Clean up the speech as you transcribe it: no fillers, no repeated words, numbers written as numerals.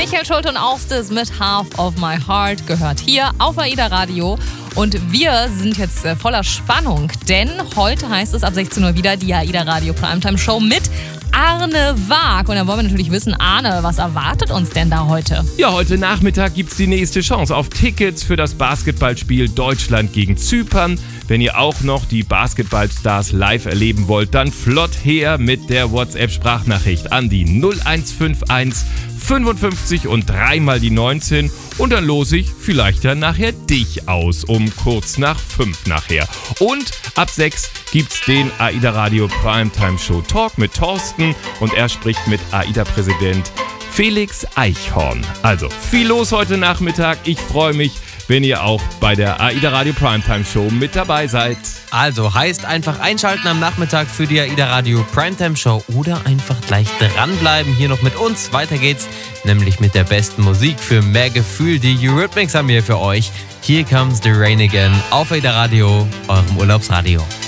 Michael Schulte und Austis mit Half of My Heart gehört hier auf AIDA Radio. Und wir sind jetzt voller Spannung, denn heute heißt es ab 16 Uhr wieder die AIDA Radio Primetime Show mit Arne Waag. Und da wollen wir natürlich wissen, Arne, was erwartet uns denn da heute? Ja, heute Nachmittag gibt's die nächste Chance auf Tickets für das Basketballspiel Deutschland gegen Zypern. Wenn ihr auch noch die Basketballstars live erleben wollt, dann flott her mit der WhatsApp-Sprachnachricht an die 0151 55 und 3 mal die 19 und dann lose ich vielleicht ja nachher dich aus um kurz nach 5 nachher. Und ab 6 gibt's den AIDA Radio Primetime Show Talk mit Thorsten und er spricht mit AIDA-Präsident Felix Eichhorn. Also viel los heute Nachmittag. Ich freue mich, wenn ihr auch bei der AIDA Radio Primetime Show mit dabei seid. Also heißt einfach einschalten am Nachmittag für die AIDA Radio Primetime Show oder einfach gleich dranbleiben. Hier noch mit uns. Weiter geht's, nämlich mit der besten Musik für mehr Gefühl. Die Eurythmics haben wir für euch. Here Comes the Rain Again auf AIDA Radio, eurem Urlaubsradio.